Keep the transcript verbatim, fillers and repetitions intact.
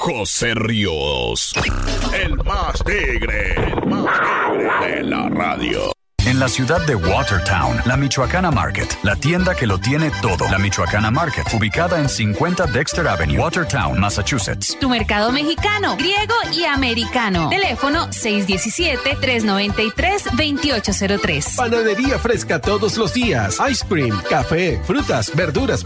José Ríos, el más tigre, el más tigre de la radio. En la ciudad de Watertown, la Michoacana Market, la tienda que lo tiene todo. La Michoacana Market, ubicada en cincuenta Dexter Avenue, Watertown, Massachusetts. Tu mercado mexicano, griego y americano. Teléfono seis uno siete, tres nueve tres, dos ocho cero tres. Panadería fresca todos los días. Ice cream, café, frutas, verduras,